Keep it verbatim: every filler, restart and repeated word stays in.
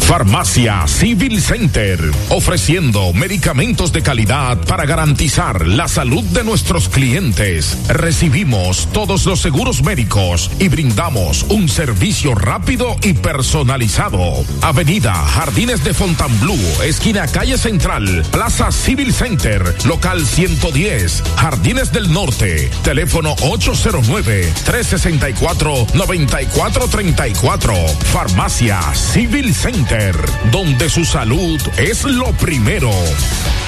Farmacia Civil Center, ofreciendo medicamentos de calidad para garantizar la salud de nuestros clientes. Recibimos todos los seguros médicos y brindamos un servicio rápido y personalizado. Avenida Jardines de Fontainebleau, esquina Calle Central, Plaza Civil Center, local ciento diez, Jardines del Norte. Teléfono ocho cero nueve, tres seis cuatro, nueve cuatro tres cuatro. Farmacia Civil Center, donde su salud es lo primero.